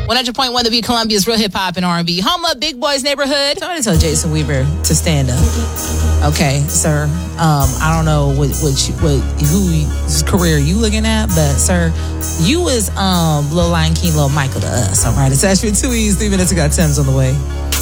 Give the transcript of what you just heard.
100.1 The Beat, Columbia's real hip hop and R&B. Home of Big Boy's Neighborhood. Somebody tell Jason Weaver to stand up. Okay, sir. I don't know whose career you looking at, but sir, you was Lil Lion King, Lil Michael to us. All right, it's Ashford 2 E's. 3 minutes ago. Tim's on the way.